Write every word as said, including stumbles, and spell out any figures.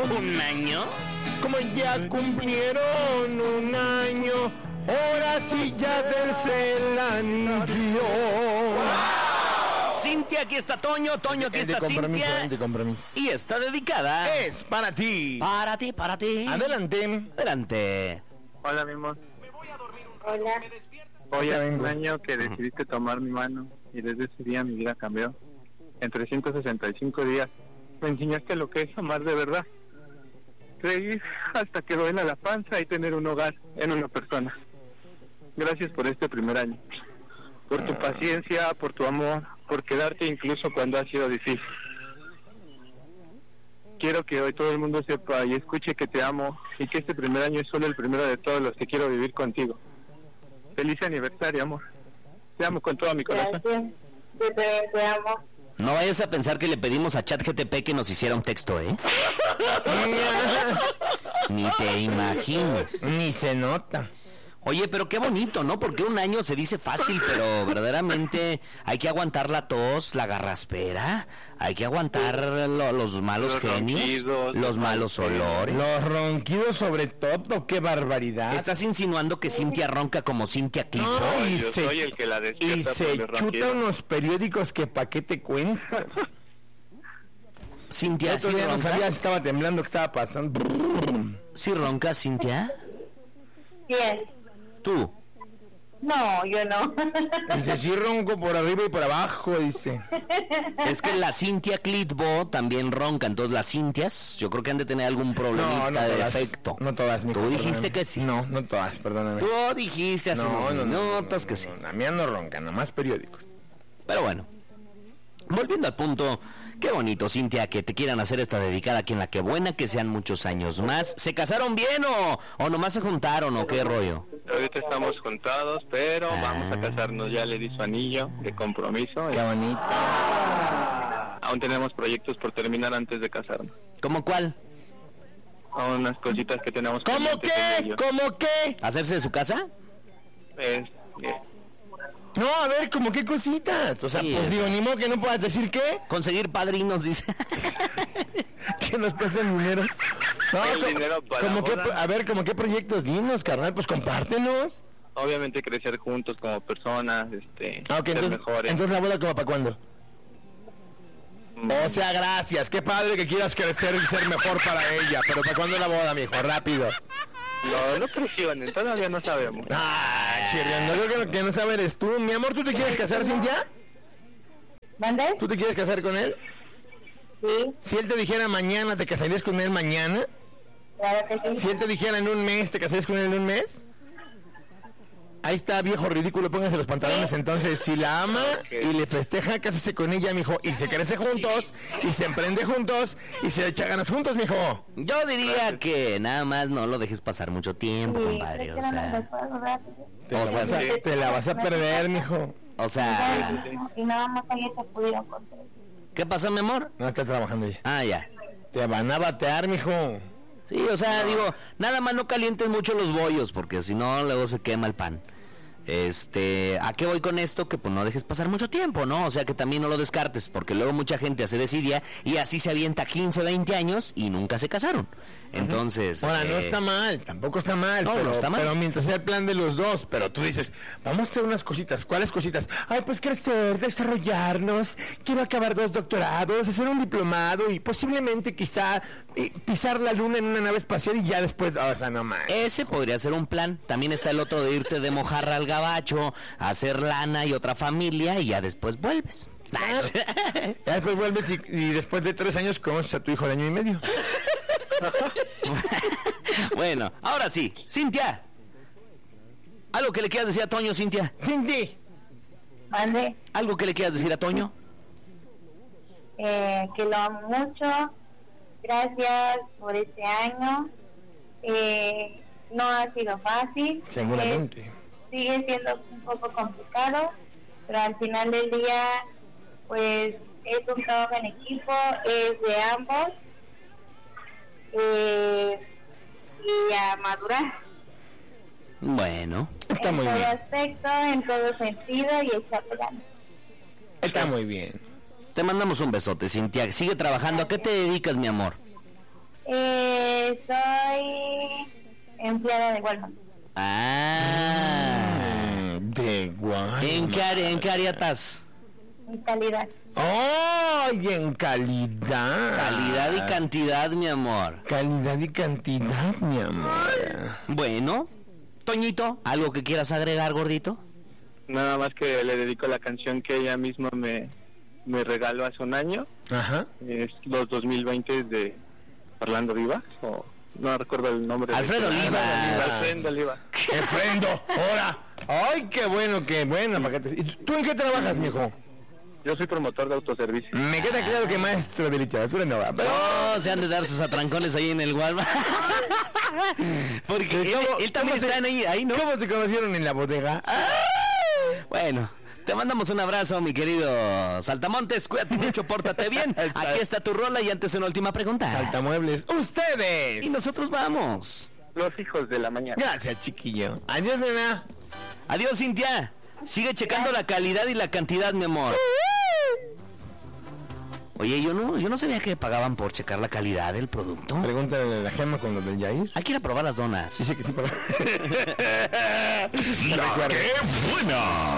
¿Un año? Como ya cumplieron un año, ahora sí ya vence el anillo. Cintia, aquí está Toño, Toño, aquí está Cintia. De compromiso. Y está dedicada. Es para ti. Para ti, para ti. Adelante. Adelante. Hola, mi amor. Hola. Hoy hace un año que decidiste tomar mi mano y desde ese día mi vida cambió. En trescientos sesenta y cinco días me enseñaste lo que es amar de verdad. Reír hasta que duela la panza y tener un hogar en una persona. Gracias por este primer año. Por tu paciencia, por tu amor, por quedarte incluso cuando ha sido difícil. Quiero que hoy todo el mundo sepa y escuche que te amo y que este primer año es solo el primero de todos los que quiero vivir contigo. Feliz aniversario, amor. Te amo con todo mi corazón. Gracias. Yo te, te amo. No vayas a pensar que le pedimos a ChatGPT que nos hiciera un texto, ¿eh? Ni te imagines. Ni se nota. Oye, pero qué bonito, ¿no? Porque un año se dice fácil, pero verdaderamente hay que aguantar la tos, la garraspera, hay que aguantar lo, los malos Los genios, ronquidos, los malos olores. Los ronquidos sobre todo, qué barbaridad. ¿Estás insinuando que Cintia ronca como Cintia Clipo? No, y Yo se, soy el que la despierta y por se el ronquido. chuta unos periódicos que pa' qué te cuento. ¿Cintia Otro sí día no sabía si roncas? estaba temblando, que estaba pasando. ¿Sí roncas, Cintia? ¿Quién? ¿Tú? No, yo no. Dice, sí ronco por arriba y por abajo, dice. Es que la Cintia Clitbo también ronca, entonces las Cintias yo creo que han de tener algún problemita No, no de todas. efecto. No todas, mijo, Tú dijiste perdóname. que sí. No, no todas, perdóname. Tú dijiste hace unos minutos que sí. No, la mía no ronca, nomás periódicos. Pero bueno, volviendo al punto, qué bonito, Cintia, que te quieran hacer esta dedicada aquí en La Que Buena, que sean muchos años más. ¿Se casaron bien o, o nomás se juntaron o qué rollo? Ahorita estamos juntados, pero Ah. vamos a casarnos. Ya le di su anillo de compromiso. Qué bonito. Aún tenemos proyectos por terminar antes de casarnos. ¿Cómo cuál? Son unas cositas que tenemos. ¿Cómo pendientes en qué? ello. ¿Cómo qué? ¿Hacerse de su casa? Es, eh, No, a ver, ¿cómo qué cositas? O sea, Sí, pues es- digo, ni modo que no puedas decir qué. Conseguir padrinos, dice. Que nos presten dinero. No, El co- dinero para como la que, boda. a ver, como qué proyectos dinos, carnal, pues compártenos. obviamente crecer juntos como personas, este, Ah, ok, ser entonces, mejores. entonces la boda como para cuándo. Mm, O sea, gracias, qué padre que quieras crecer y ser mejor para ella, pero ¿para cuándo la boda, mijo? Rápido. no, no presionen, todavía no sabemos. Ay, chirriando, yo creo que no sabe eres tú. Mi amor, ¿tú te quieres casar, Cintia? ¿Mande? ¿Tú te quieres casar con él? Sí, Si él te dijera mañana, ¿te casarías con él mañana? claro que sí. Si él te dijera en un mes, ¿te casarías con él en un mes? Ahí está, viejo ridículo, póngase los pantalones. Entonces, si la ama y le festeja, cásese con ella, mijo. Y se crece juntos, y se emprende juntos, y se echa ganas juntos, mijo. Yo diría que nada más no lo dejes pasar mucho tiempo, Sí, compadre. es O que no me sea, recuerdo rápido. Te, O la, sea, vas a, sí. te la vas a perder, mijo. o sea, Y nada más ayer se pudieron contar. ¿qué pasó, mi amor? No está trabajando ya. Ah, ya. Te van a batear, mijo. Sí, o sea, digo, nada más no calientes mucho los bollos, porque si no, luego se quema el pan. Este, ¿a qué voy con esto? Que pues no dejes pasar mucho tiempo, ¿no? O sea, que también no lo descartes, porque luego mucha gente hace desidia y así se avienta quince, veinte años y nunca se casaron. Entonces... Ahora, no eh, está mal, tampoco está mal, No, pero, no está mal. pero mientras sea el plan de los dos, pero tú dices, vamos a hacer unas cositas, ¿cuáles cositas? Ay, pues crecer, desarrollarnos, quiero acabar dos doctorados, hacer un diplomado y posiblemente quizá eh, pisar la luna en una nave espacial y ya después, o sea, no más. Ese podría ser un plan. También está el otro de irte de mojarra al gabacho, hacer lana y otra familia y ya después vuelves. Ya después vuelves y, y después de tres años conoces a tu hijo de año y medio. Bueno, ahora sí, Cintia. ¿Algo que le quieras decir a Toño, Cintia? Cindy. Mande, ¿Algo que le quieras decir a Toño? eh, que lo amo mucho. Gracias por este año. Eh, no ha sido fácil. Seguramente. Eh, sigue siendo un poco complicado, pero al final del día, pues es un trabajo en equipo, es de ambos. Eh, y a madurar Bueno, Está en muy todo bien. aspecto, en todo sentido y echarle ganas. Está muy bien. te mandamos un besote, Cintia. Sigue trabajando. ¿A qué te dedicas, mi amor? Eh, soy empleada de Walmart. Ah. De Walmart. ¿En qué área, en qué área estás? En calidad. ¡Ay, en calidad! Calidad y cantidad, mi amor. Calidad y cantidad, mi amor. Bueno, Toñito, ¿algo que quieras agregar, gordito? Nada más que le dedico la canción que ella misma me, me regaló hace un año. Ajá. Es los dos mil veinte de Orlando Vivas, o no recuerdo el nombre. Alfredo de... Olivas. Alfredo Olivas. ¡Refrendo! ¡Hola! ¡Ay, qué bueno, qué bueno! ¿Para qué te- ¿Y tú en qué trabajas, mijo? Yo soy promotor de autoservicio. Me queda claro que maestro de literatura no va, pero... No, se han de dar sus atrancones ahí en el Walmart. Porque él, ¿Cómo- él también cómo se- está ahí, ahí, ¿no? ¿Cómo se conocieron en la bodega? Bueno, te mandamos un abrazo, mi querido Saltamontes. Cuídate mucho, pórtate bien. Aquí está tu rola y antes una última pregunta. Saltamuebles, ustedes. Y nosotros vamos. Los hijos de la mañana. Gracias, chiquillo. Adiós, nena. Adiós, Cintia. Sigue checando la calidad y la cantidad, mi amor. Oye, yo no, yo no sabía que pagaban por checar la calidad del producto. Pregúntale a la Gema con lo del Yair. Hay que ir a probar las donas. Dice que sí para... La que buena.